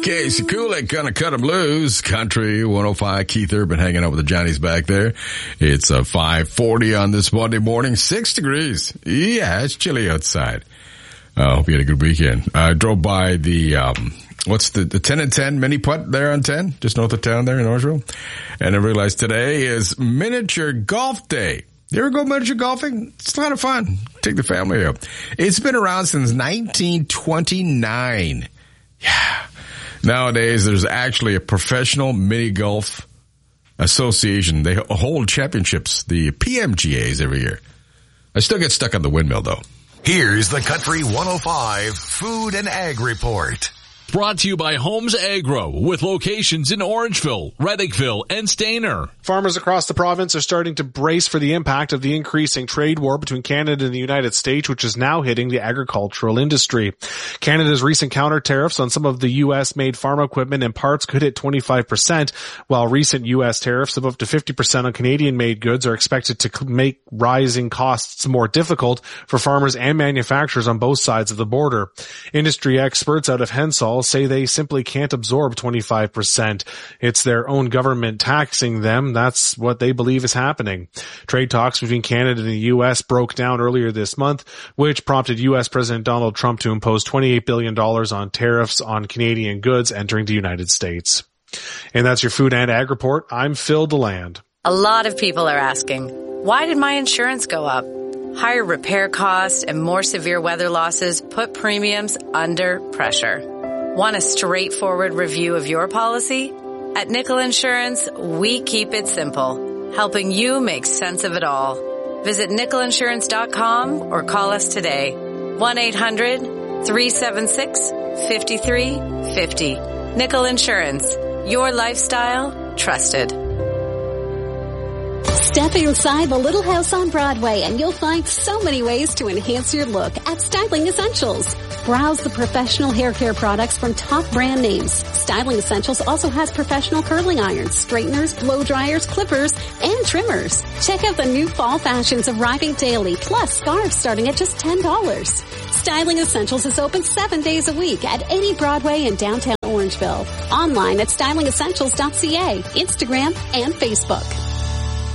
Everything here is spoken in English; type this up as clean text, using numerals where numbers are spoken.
Casey Kulik, gonna cut 'em loose. Country 105, Keith Urban hanging out with the Johnnies back there. It's 5:40 on this Monday morning, 6 degrees. Yeah, it's chilly outside. I hope you had a good weekend. I drove by the, what's the 10 and 10 mini putt there on 10, just north of town there in Orangeville. And I realized today is miniature golf day. You ever go miniature golfing? It's a lot of fun. Take the family out. It's been around since 1929. Yeah. Nowadays, there's actually a professional mini golf association. They hold championships, the PMGAs, every year. I still get stuck on the windmill, though. Here's the Country 105 Food and Ag Report. Brought to you by Holmes Agro, with locations in Orangeville, Reddickville, and Stayner. Farmers across the province are starting to brace for the impact of the increasing trade war between Canada and the United States, which is now hitting the agricultural industry. Canada's recent counter tariffs on some of the U.S.-made farm equipment and parts could hit 25%, while recent U.S. tariffs of up to 50% on Canadian-made goods are expected to make rising costs more difficult for farmers and manufacturers on both sides of the border. Industry experts out of Hensall say they simply can't absorb 25%. It's their own government taxing them. That's what they believe is happening. Trade talks between Canada and the U.S. broke down earlier this month, which prompted U.S. President Donald Trump to impose $28 billion on tariffs on Canadian goods entering the United States. And that's your Food and Ag Report. I'm Phil DeLand. A lot of people are asking, why did my insurance go up? Higher repair costs and more severe weather losses put premiums under pressure. Want a straightforward review of your policy? At Nickel Insurance, we keep it simple, helping you make sense of it all. Visit nickelinsurance.com or call us today. 1-800-376-5350. Nickel Insurance, your lifestyle, trusted. Step inside the Little House on Broadway and you'll find so many ways to enhance your look at Styling Essentials. Browse the professional hair care products from top brand names. Styling Essentials also has professional curling irons, straighteners, blow dryers, clippers, and trimmers. Check out the new fall fashions arriving daily, plus scarves starting at just $10. Styling Essentials is open 7 days a week at 80 Broadway in downtown Orangeville. Online at stylingessentials.ca, Instagram, and Facebook.